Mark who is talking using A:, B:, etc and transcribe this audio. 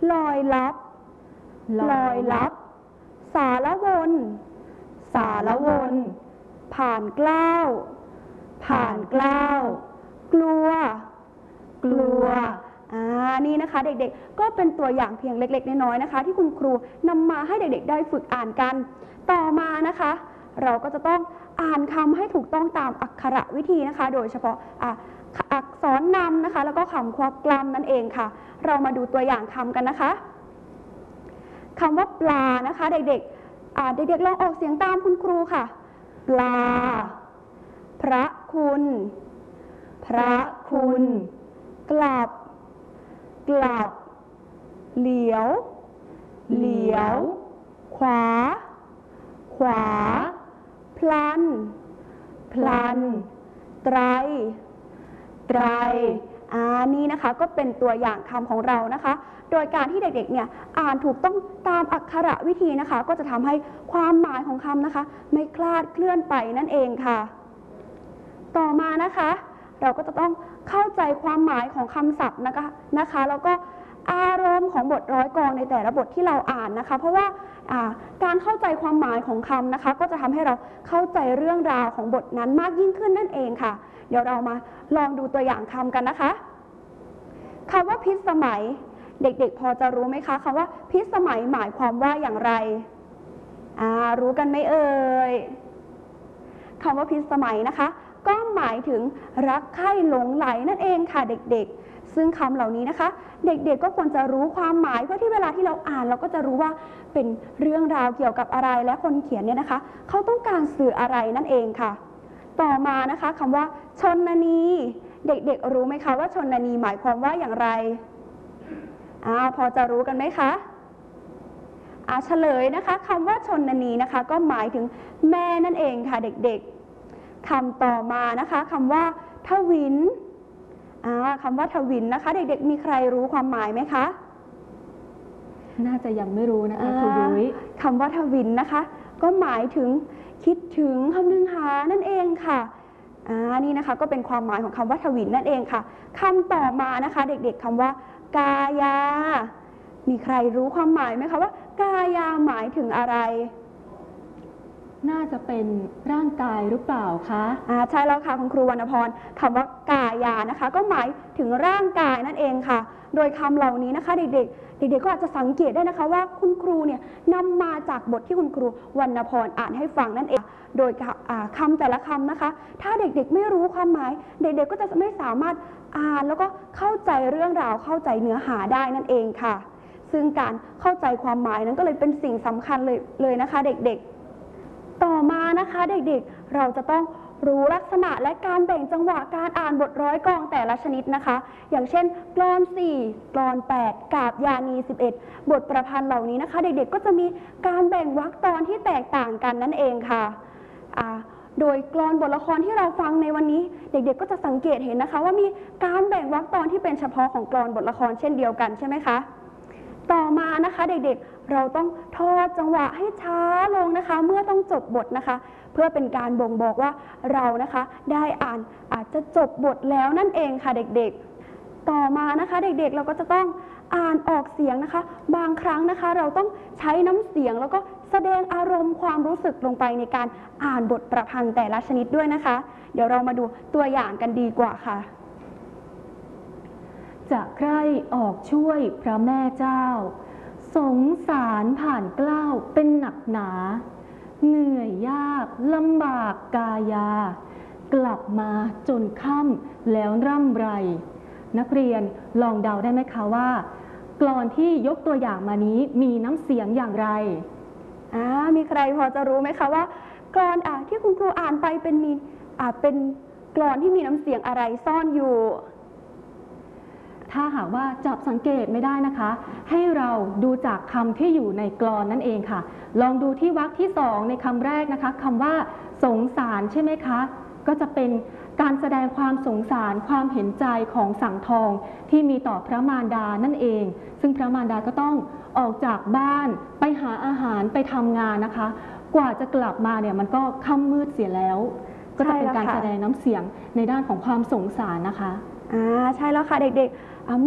A: ลอยลับลอยลับสารวนสารวนผ่านเกล้าผ่านเกล้ากลัวกลัวนี่นะคะเด็กๆก็เป็นตัวอย่างเพียงเล็กๆน้อยๆนะคะที่คุณครูนำมาให้เด็กๆได้ฝึกอ่านกันต่อมานะคะเราก็จะต้องอ่านคำให้ถูกต้องตามอักขระวิธีนะคะโดยเฉพาะอักษรนำนะคะแล้วก็คำควบกล้ำนั่นเองค่ะเรามาดูตัวอย่างคำกันนะคะคำว่าปลานะคะเด็กๆลองออกเสียงตามคุณครูค่ะปลาพระคุณพระคุณกลับกลับเหลียวเหลียวขวาขวาพลันพลันไตรไตรนี่นะคะก็เป็นตัวอย่างคำของเรานะคะโดยการที่เด็กๆเนี่ยอ่านถูกต้องตามอักขระวิธีนะคะก็จะทำให้ความหมายของคำนะคะไม่คลาดเคลื่อนไปนั่นเองค่ะต่อมานะคะเราก็จะต้องเข้าใจความหมายของคำศัพท์นะคะแล้วก็อารมณ์ของบทร้อยกลองในแต่ละบทที่เราอ่านนะคะเพราะว่าการเข้าใจความหมายของคำนะคะก็จะทำให้เราเข้าใจเรื่องราวของบทนั้นมากยิ่งขึ้นนั่นเองค่ะเดี๋ยวเรามาลองดูตัวอย่างคำกันนะคะคำว่าพิสมัยเด็กๆพอจะรู้ไหมคะคำว่าพิสมัยหมายความว่าอย่างไรรู้กันไหมเอ่ยคำว่าพิสมัยนะคะก็หมายถึงรักใคร่หลงไหลนั่นเองค่ะเด็กๆซึ่งคำเหล่านี้นะคะเด็กๆก็ควรจะรู้ความหมายเพื่อที่เวลาที่เราอ่านเราก็จะรู้ว่าเป็นเรื่องราวเกี่ยวกับอะไรและคนเขียนเนี่ยนะคะเขาต้องการสื่ออะไรนั่นเองค่ะต่อมานะคะคำว่าชนนีเด็กๆรู้ไหมคะว่าชนนีหมายความว่าอย่างไรพอจะรู้กันไหมคะเฉลยนะคะคำว่าชนนีนะคะก็หมายถึงแม่นั่นเองค่ะเด็กๆคำต่อมานะคะคำว่าทวินคำว่าทวินนะคะเด็กๆมีใครรู้ความหมายไหมคะ
B: น่าจะยังไม่รู้นะคะครูยุ้ย
A: คำว่าทวินนะคะก็หมายถึงคิดถึงคำนึงหานั่นเองค่ะนี่นะคะก็เป็นความหมายของคำว่าทวินนั่นเองค่ะคำต่อมานะคะเด็กๆคำว่ากายามีใครรู้ความหมายไหมคะว่ากายาหมายถึงอะไร
B: น่าจะเป็นร่างกายหรือเปล่าคะ
A: ใช่แล้วค่ะคุณครูวรรณพรคำว่ากายานะคะก็หมายถึงร่างกายนั่นเองค่ะโดยคำเหล่านี้นะคะเด็กๆก็อาจจะสังเกตได้นะคะว่าคุณครูเนี่ยนำมาจากบทที่คุณครูวรรณพรอ่านให้ฟังนั่นเองโดยคำแต่ละคำนะคะถ้าเด็กๆไม่รู้ความหมายเด็กๆก็จะไม่สามารถอ่านแล้วก็เข้าใจเรื่องราวเข้าใจเนื้อหาได้นั่นเองค่ะซึ่งการเข้าใจความหมายนั้นก็เลยเป็นสิ่งสำคัญเลยนะคะเด็กๆต่อมานะคะเด็กๆเราจะต้องรู้ลักษณะและการแบ่งจังหวะการอ่านบทร้อยกลองแต่ละชนิดนะคะอย่างเช่นกลอน4กลอน8กาบยานี11บทประพันธ์เหล่านี้นะคะเด็กๆก็จะมีการแบ่งวรรคตอนที่แตกต่างกันนั่นเองค่ะโดยกลอนบทละครที่เราฟังในวันนี้เด็กๆก็จะสังเกตเห็นนะคะว่ามีการแบ่งวรรคตอนที่เป็นเฉพาะของกลอนบทละครเช่นเดียวกันใช่ไหมคะต่อมานะคะเด็กๆเราต้องทอดจังหวะให้ช้าลงนะคะเมื่อต้องจบบทนะคะเพื่อเป็นการบ่งบอกว่าเรานะคะได้อ่านอาจจะจบบทแล้วนั่นเองค่ะเด็กๆต่อมานะคะเด็กๆเราก็จะต้องอ่านออกเสียงนะคะบางครั้งนะคะเราต้องใช้น้ำเสียงแล้วก็แสดงอารมณ์ความรู้สึกลงไปในการอ่านบทประพันธ์แต่ละชนิดด้วยนะคะเดี๋ยวเรามาดูตัวอย่างกันดีกว่าค่ะ
B: จะใคร่ออกช่วยพระแม่เจ้าสงสารผ่านเกล้าเป็นหนักหนาเหนื่อยยากลำบากกายากลับมาจนค่ำแล้วร่ำไรนักเรียนลองเดาได้ไหมคะว่ากลอนที่ยกตัวอย่างมานี้มีน้ำเสียงอย่างไร
A: มีใครพอจะรู้ไหมคะว่ากลอนที่คุณครูอ่านไปเป็นกลอนที่มีน้ำเสียงอะไรซ่อนอยู่
B: ถ้าหากว่าจับสังเกตไม่ได้นะคะให้เราดูจากคำที่อยู่ในกลอนนั่นเองค่ะลองดูที่วรรคที่2ในคำแรกนะคะคำว่าสงสารใช่ไหมคะก็จะเป็นการแสดงความสงสารความเห็นใจของสังทองที่มีต่อพระมารดานั่นเองซึ่งพระมารดาก็ต้องออกจากบ้านไปหาอาหารไปทำงานนะคะกว่าจะกลับมาเนี่ยมันก็ค่ำมืดเสียแล้วก็จะเป็นการแสดงน้ำเสียงในด้านของความสงสารนะคะ
A: ใช่แล้วค่ะเด็กๆ